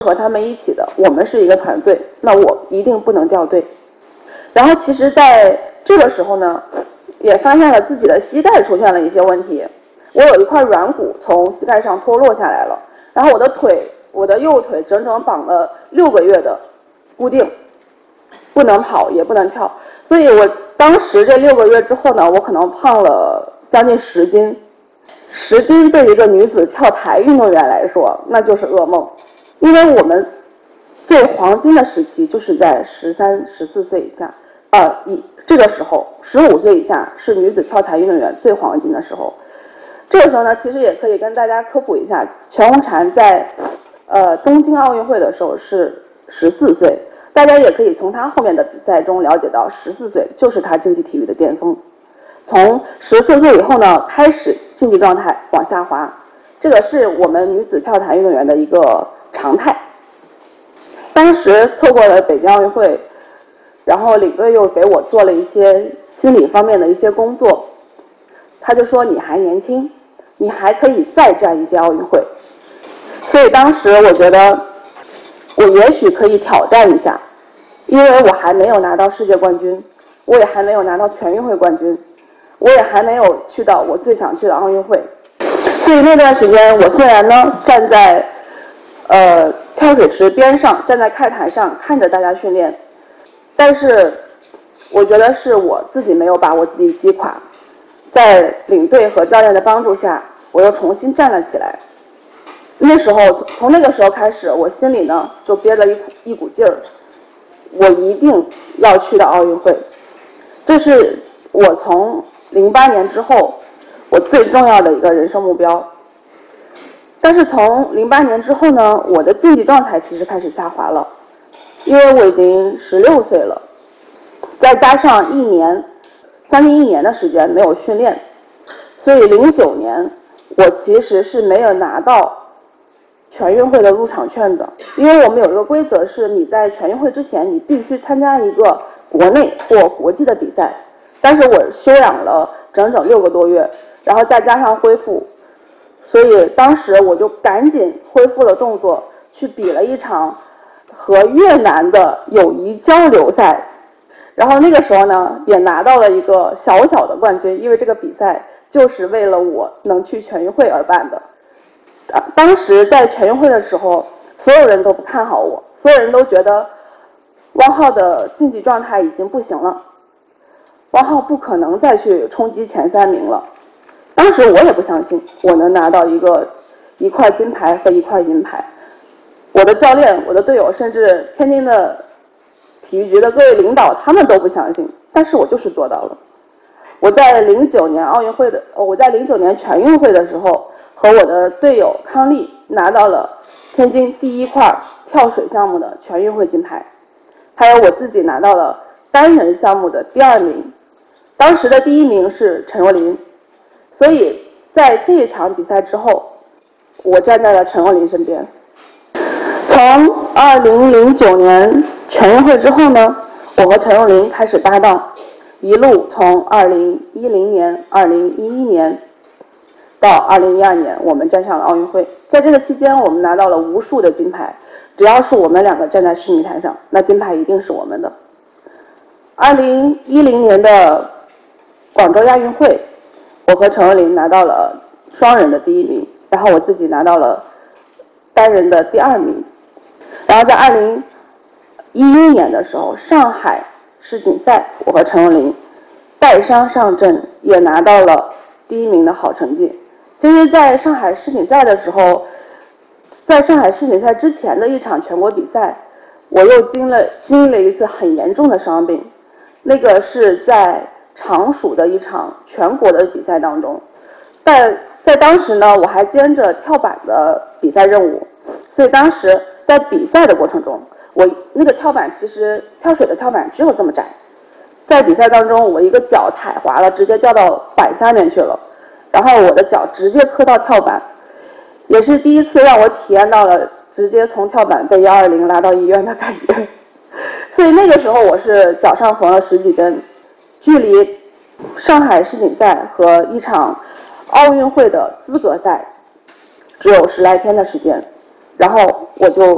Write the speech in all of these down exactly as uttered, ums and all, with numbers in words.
和他们一起的，我们是一个团队，那我一定不能掉队。然后其实在这个时候呢，也发现了自己的膝盖出现了一些问题，我有一块软骨从膝盖上脱落下来了，然后我的腿，我的右腿整整绑了六个月的固定，不能跑也不能跳，所以我当时这六个月之后呢，我可能胖了将近十斤，十斤对一个女子跳台运动员来说，那就是噩梦，因为我们最黄金的时期就是在十三、十四岁以下，呃，以这个时候十五岁以下是女子跳台运动员最黄金的时候。这个时候呢，其实也可以跟大家科普一下，全红婵在呃东京奥运会的时候是十四岁，大家也可以从她后面的比赛中了解到，十四岁就是她竞技体育的巅峰。从十四岁以后呢，开始竞技状态往下滑，这个是我们女子跳台运动员的一个常态。当时错过了北京奥运会，然后领队又给我做了一些心理方面的一些工作，他就说你还年轻，你还可以再战一届奥运会。所以当时我觉得我也许可以挑战一下，因为我还没有拿到世界冠军，我也还没有拿到全运会冠军，我也还没有去到我最想去的奥运会。所以那段时间我虽然呢站在呃跳水池边上，站在看台上看着大家训练，但是我觉得是我自己没有把我自己击垮，在领队和教练的帮助下，我又重新站了起来。那时候从那个时候开始，我心里呢就憋着一股一股劲儿，我一定要去到奥运会。这是我从零八年之后我最重要的一个人生目标。但是从零八年之后呢，我的竞技状态其实开始下滑了，因为我已经十六岁了，再加上一年将近一年的时间没有训练，所以零九年我其实是没有拿到全运会的入场券的。因为我们有一个规则是，你在全运会之前你必须参加一个国内或国际的比赛，但是我休养了整整六个多月，然后再加上恢复，所以当时我就赶紧恢复了动作，去比了一场和越南的友谊交流赛。然后那个时候呢，也拿到了一个小小的冠军，因为这个比赛就是为了我能去全运会而办的。啊，当时在全运会的时候，所有人都不看好我，所有人都觉得汪浩的竞技状态已经不行了，汪浩不可能再去冲击前三名了。当时我也不相信我能拿到一个一块金牌和一块银牌，我的教练、我的队友，甚至天津的体育局的各位领导，他们都不相信，但是我就是做到了。我在零九年奥运会的，我在零九年全运会的时候，和我的队友康丽拿到了天津第一块跳水项目的全运会金牌，还有我自己拿到了单人项目的第二名，当时的第一名是陈若琳。所以在这一场比赛之后，我站在了陈若琳身边。从二零零九年全运会之后呢，我和陈若琳开始搭档，一路从二零一零年、二零一一年到二零一二年，我们站上了奥运会。在这个期间，我们拿到了无数的金牌，只要是我们两个站在世米台上，那金牌一定是我们的。二零一零年的广州亚运会，我和陈若琳拿到了双人的第一名，然后我自己拿到了单人的第二名。然后在二零一一年的时候，上海世锦赛，我和陈若琳带伤上阵，也拿到了第一名的好成绩。其实在上海世锦赛的时候，在上海世锦赛之前的一场全国比赛，我又经了经历了一次很严重的伤病，那个是在常熟的一场全国的比赛当中，但在当时呢，我还兼着跳板的比赛任务，所以当时在比赛的过程中，我那个跳板其实跳水的跳板只有这么窄，在比赛当中，我一个脚踩滑了，直接掉到板下面去了，然后我的脚直接磕到跳板，也是第一次让我体验到了直接从跳板被幺二零拉到医院的感觉。所以那个时候我是脚上缝了十几针，距离上海世锦赛和一场奥运会的资格赛只有十来天的时间，然后我就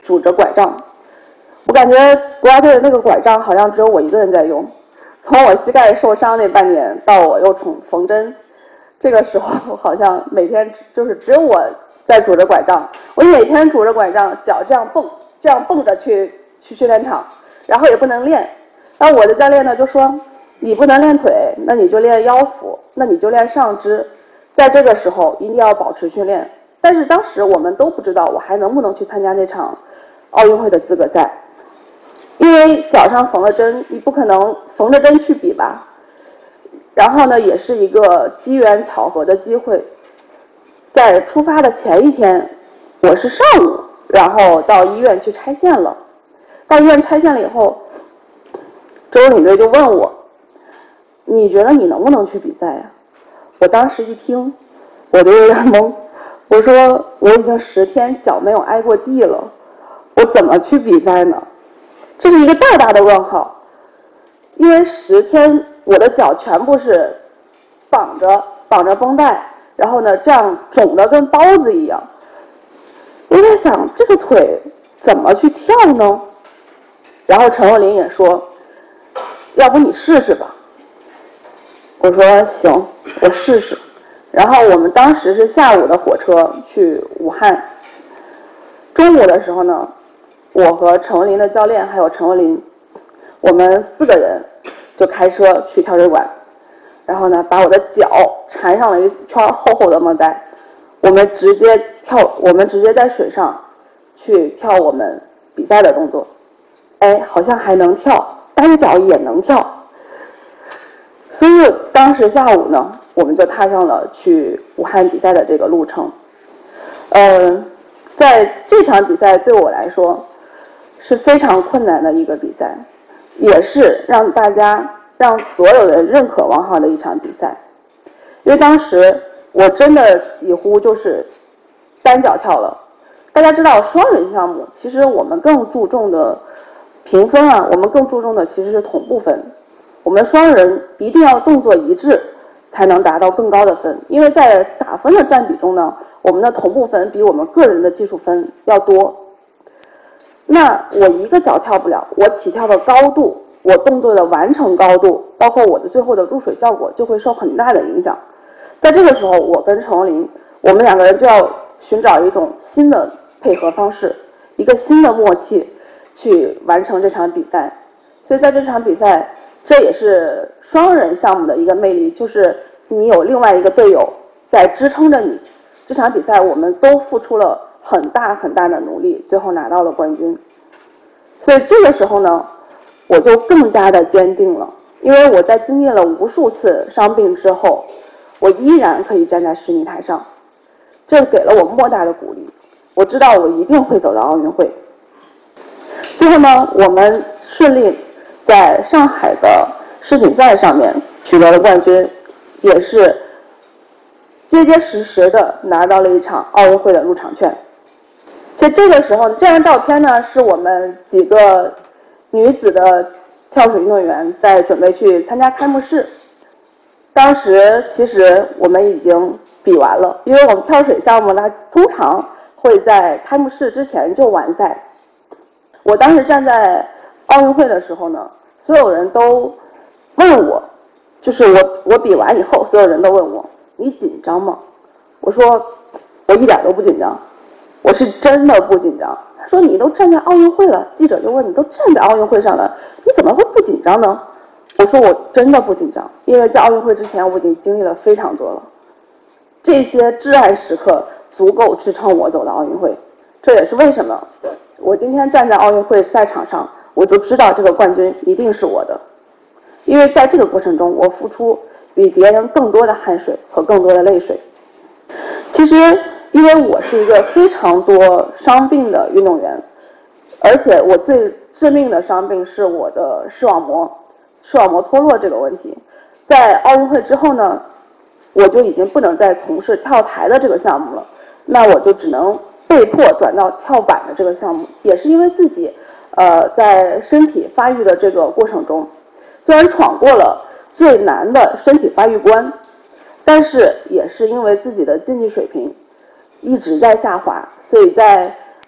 拄着拐杖。我感觉国家队的那个拐杖好像只有我一个人在用。从我膝盖受伤那半年到我又重缝针，这个时候好像每天就是只有我在拄着拐杖。我每天拄着拐杖，脚这样蹦，这样蹦着去去训练场，然后也不能练。然后我的教练呢就说，你不能练腿，那你就练腰腹，那你就练上肢。在这个时候一定要保持训练。但是当时我们都不知道我还能不能去参加那场奥运会的资格赛。因为脚上缝了针，你不可能缝着针去比吧。然后呢，也是一个机缘巧合的机会，在出发的前一天，我是上午，然后到医院去拆线了。到医院拆线了以后，周领队就问我，你觉得你能不能去比赛呀？我当时一听，我就有点懵。我说我已经十天脚没有挨过地了，我怎么去比赛呢？这是一个大大的问号，因为十天我的脚全部是绑着绑着绷带，然后呢这样肿得跟包子一样。我在想这个腿怎么去跳呢？然后陈若琳也说，要不你试试吧。我说行，我试试。然后我们当时是下午的火车去武汉，中午的时候呢，我和陈若琳的教练还有陈若琳，我们四个人就开车去跳水馆，然后呢，把我的脚缠上了一圈厚厚的绷带，我们直接跳，我们直接在水上去跳我们比赛的动作，哎，好像还能跳，单脚也能跳，所以当时下午呢，我们就踏上了去武汉比赛的这个路程。呃，在这场比赛对我来说是非常困难的一个比赛，也是让大家让所有人认可王浩的一场比赛。因为当时我真的几乎就是单脚跳了。大家知道双人项目其实我们更注重的评分啊，我们更注重的其实是同步分。我们双人一定要动作一致才能达到更高的分，因为在打分的占比中呢，我们的同步分比我们个人的技术分要多。那我一个脚跳不了，我起跳的高度，我动作的完成高度，包括我的最后的入水效果就会受很大的影响。在这个时候，我跟陈若琳，我们两个人就要寻找一种新的配合方式，一个新的默契去完成这场比赛。所以在这场比赛，这也是双人项目的一个魅力，就是你有另外一个队友在支撑着你。这场比赛我们都付出了很大很大的努力，最后拿到了冠军。所以这个时候呢，我就更加的坚定了，因为我在经历了无数次伤病之后，我依然可以站在十米台上，这给了我莫大的鼓励。我知道我一定会走到奥运会。最后呢，我们顺利在上海的世锦赛上面取得了冠军，也是结结实实的拿到了一场奥运会的入场券。所以这个时候，这张照片呢，是我们几个女子的跳水运动员在准备去参加开幕式。当时其实我们已经比完了，因为我们跳水项目呢，通常会在开幕式之前就完赛。我当时站在奥运会的时候呢，所有人都问我，就是我我比完以后，所有人都问我，你紧张吗？我说我一点都不紧张，我是真的不紧张。他说你都站在奥运会了，记者就问你都站在奥运会上了，你怎么会不紧张呢？我说我真的不紧张，因为在奥运会之前我已经经历了非常多了，这些至暗时刻足够支撑我走到奥运会。这也是为什么我今天站在奥运会赛场上，我就知道这个冠军一定是我的，因为在这个过程中我付出比别人更多的汗水和更多的泪水。其实因为我是一个非常多伤病的运动员，而且我最致命的伤病是我的视网膜视网膜脱落这个问题。在奥运会之后呢，我就已经不能再从事跳台的这个项目了，那我就只能被迫转到跳板的这个项目。也是因为自己呃在身体发育的这个过程中，虽然闯过了最难的身体发育关，但是也是因为自己的竞技水平一直在下滑，所以在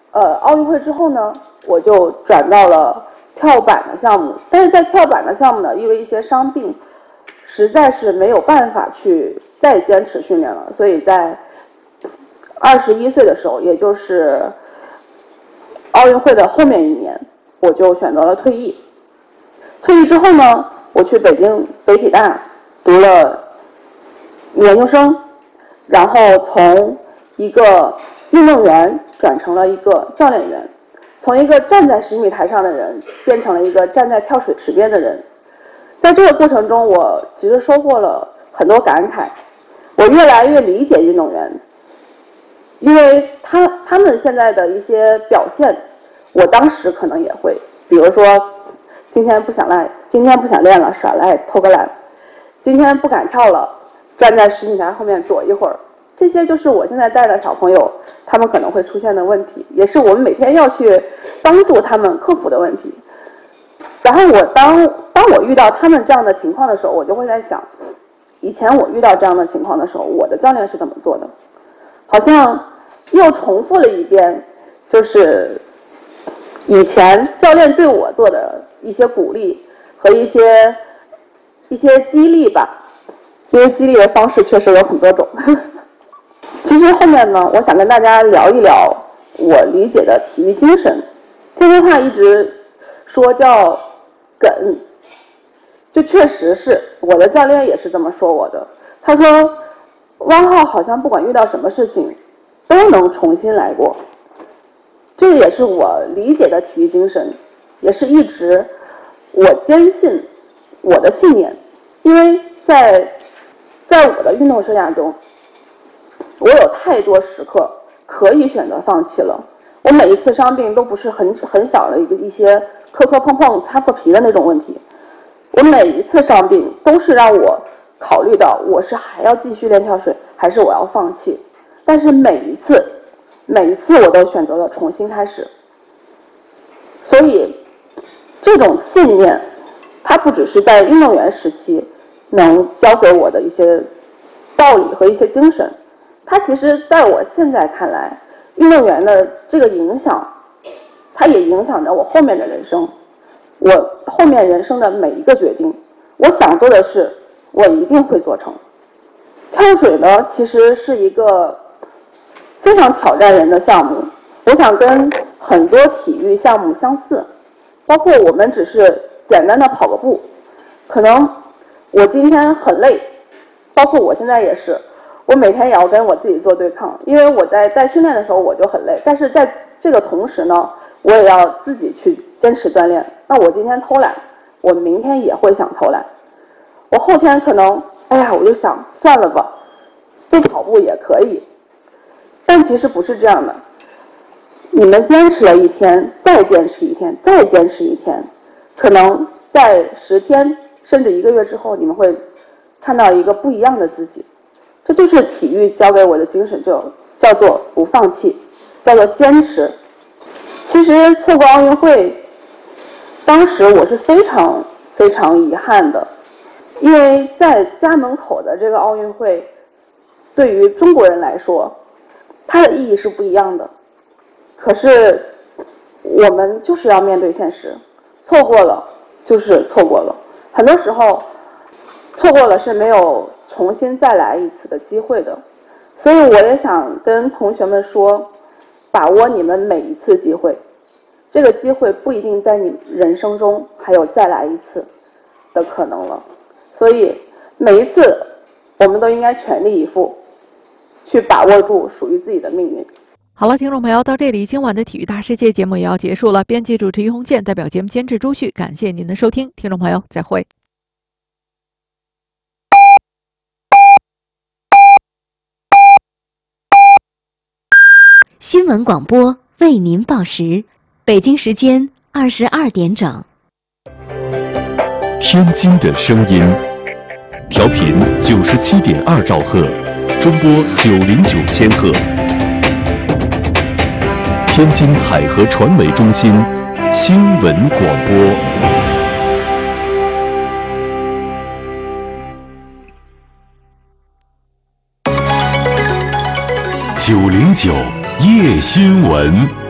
呃奥运会之后呢，我就转到了跳板的项目，但是在跳板的项目呢，因为一些伤病，实在是没有办法去再坚持训练了，所以在二十一岁的时候，也就是奥运会的后面一年，我就选择了退役。退役之后呢，我去北京北体大读了研究生，然后从一个运动员转成了一个教练员，从一个站在十米台上的人变成了一个站在跳水池边的人。在这个过程中，我其实收获了很多感慨，我越来越理解运动员，因为他他们现在的一些表现，我当时可能也会，比如说今天不想赖，今天不想练了，耍赖偷个懒，今天不敢跳了，站在十米台后面躲一会儿，这些就是我现在带的小朋友他们可能会出现的问题，也是我们每天要去帮助他们克服的问题。然后我当当我遇到他们这样的情况的时候，我就会在想，以前我遇到这样的情况的时候，我的教练是怎么做的？好像又重复了一遍，就是以前教练对我做的一些鼓励和一些一些激励吧，因为激励的方式确实有很多种。其实后面呢，我想跟大家聊一聊我理解的体育精神。天津话一直说叫梗，就确实是我的教练也是这么说我的。他说汪浩好像不管遇到什么事情都能重新来过，这也是我理解的体育精神，也是一直我坚信我的信念。因为在在我的运动生涯中，我有太多时刻可以选择放弃了。我每一次伤病都不是很很小的一个一些磕磕碰碰擦破皮的那种问题，我每一次伤病都是让我考虑到我是还要继续练跳水，还是我要放弃。但是每一次每一次我都选择了重新开始。所以这种信念它不只是在运动员时期能教给我的一些道理和一些精神，它其实在我现在看来，运动员的这个影响它也影响着我后面的人生。我后面人生的每一个决定，我想做的事我一定会做成。跳水呢，其实是一个非常挑战人的项目，我想跟很多体育项目相似，包括我们只是简单的跑个步，可能我今天很累，包括我现在也是，我每天也要跟我自己做对抗，因为我在在训练的时候我就很累，但是在这个同时呢，我也要自己去坚持锻炼。那我今天偷懒，我明天也会想偷懒，我后天可能哎呀我就想算了吧，不跑步也可以。但其实不是这样的，你们坚持了一天，再坚持一天，再坚持一天，可能在十天甚至一个月之后，你们会看到一个不一样的自己。这就是体育教给我的精神，就叫做不放弃，叫做坚持。其实错过奥运会，当时我是非常非常遗憾的，因为在家门口的这个奥运会，对于中国人来说，它的意义是不一样的。可是我们就是要面对现实，错过了就是错过了，很多时候错过了是没有重新再来一次的机会的。所以我也想跟同学们说，把握你们每一次机会，这个机会不一定在你人生中还有再来一次的可能了。所以每一次我们都应该全力以赴，去把握住属于自己的命运。 好了，听众朋友，到这里今晚的体育大世界节目也要结束了。编辑主持于红建，代表节目监制朱旭，感谢您的收听，听众朋友再会。 新闻广播为您报时，北京时间二十二点整。 天津的声音，调频九十七点二兆赫，中波九零九千赫。天津海河传媒中心新闻广播。九零九夜新闻。